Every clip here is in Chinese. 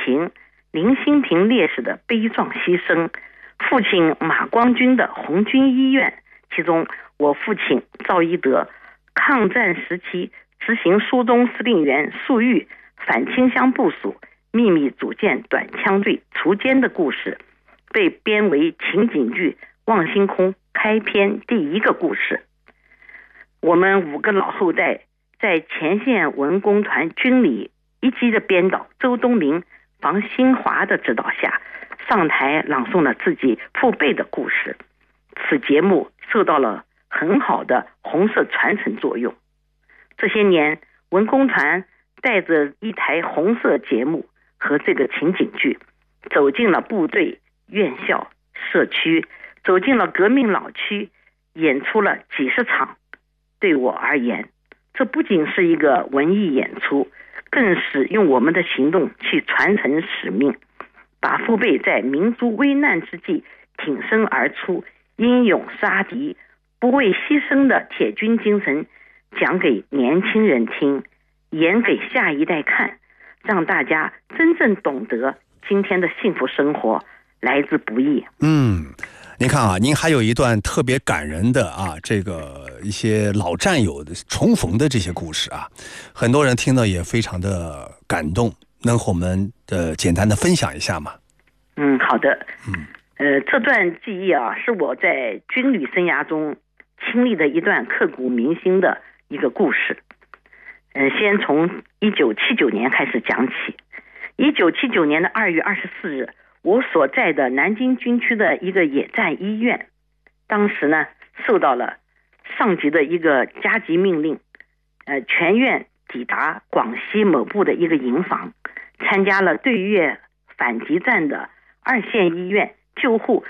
情，林新平烈士的悲壮牺牲，父亲马光军的红军医院，其中我父亲赵一德抗战时期执行苏中司令员粟裕反清乡部署，秘密组建短枪队除奸的故事，被编为情景剧《望星空》开篇第一个故事。我们5个老后代在前线文工团军理一级的编导周东明、房新华的指导下，上台朗诵了自己父辈的故事。此节目受到了很好的红色传承作用。这些年，文工团带着一台红色节目和这个情景剧，走进了部队、院校、社区，走进了革命老区，演出了几十场。对我而言，这不仅是一个文艺演出，更是用我们的行动去传承使命，把父辈在民族危难之际挺身而出、英勇杀敌、不畏牺牲的铁军精神讲给年轻人听，演给下一代看，让大家真正懂得今天的幸福生活来之不易。 您看啊，您还有一段特别感人的这个一些老战友的重逢的这些故事啊，很多人听到也非常的感动，能和我们简单的分享一下吗？ 好的。这段记忆啊，是我在军旅生涯中经历的一段刻骨铭心的一个故事。先从1979年开始讲起。1979年的2月24日，我所在的南京军区的一个野战医院，当时呢受到了上级的一个加急命令，全院抵达广西某部的一个营房，参加了对越反击战的2线医院救护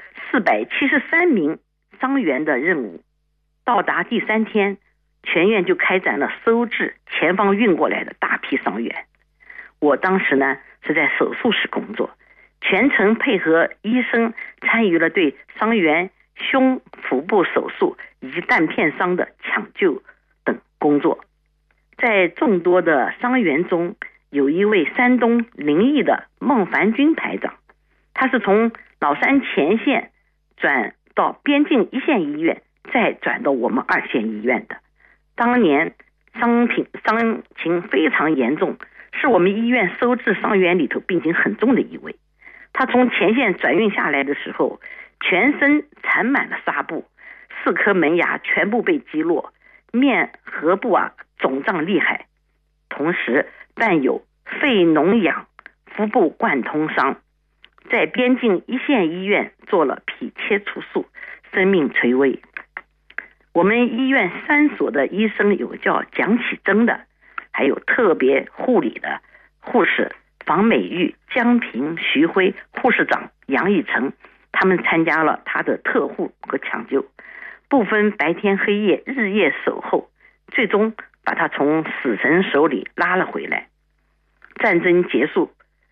473名伤员的任务。到达第3天，全院就开展了收治前方运过来的大批伤员。我当时呢是在手术室工作，全程配合医生参与了对伤员胸腹部手术以及弹片伤的抢救等工作。在众多的伤员中，有一位山东临沂的孟凡军排长，他是从老山前线转到边境1线医院，再转到我们2线医院的。当年伤情非常严重，是我们医院收治伤员里头病情很重的一位。他从前线转运下来的时候，全身缠满了纱布，4颗门牙全部被击落，面颌部肿胀厉害，同时伴有肺脓疡、腹部贯通伤，在边境1线医院做了脾切除术，生命垂危。我们医院3所的医生有叫蒋启珍的，还有特别护理的护士房美玉、江平、徐辉，护士长杨义成，他们参加了他的特护和抢救，不分白天黑夜，日夜守候，最终把他从死神手里拉了回来。战争结束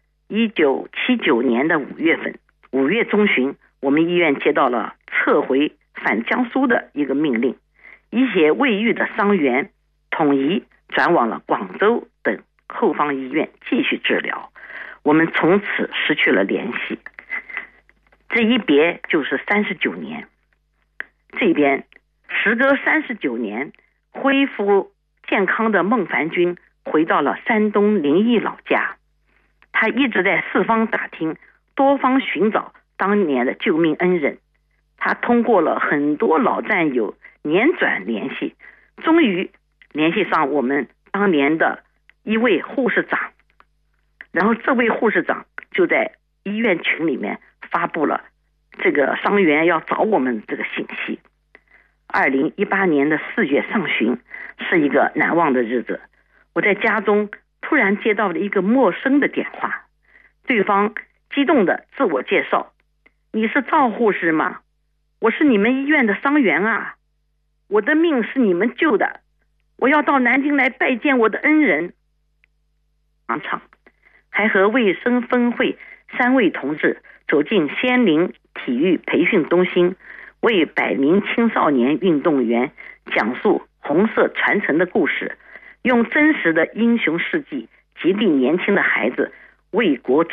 ，1979年的5月份，5月中旬，我们医院接到了撤回返江苏的一个命令，一些未愈的伤员统一转往了广州等后方医院继续治疗，我们从此失去了联系。这一别就是39年。这边时隔39年，恢复健康的孟凡军回到了山东临沂老家，他一直在四方打听，多方寻找当年的救命恩人。他通过了很多老战友辗转联系，终于联系上我们当年的一位护士长，然后这位护士长就在医院群里面发布了这个伤员要找我们这个信息。2018年的4月上旬是一个难忘的日子，我在家中突然接到了一个陌生的电话，对方激动的自我介绍：你是赵护士吗？我是你们医院的伤员啊，我的命是你们救的，我要到南京来拜见我的恩人。当场还和卫生分会3位同志走进仙林体育培训中心，为100名青少年运动员讲述红色传承的故事，用真实的英雄事迹激励年轻的孩子为国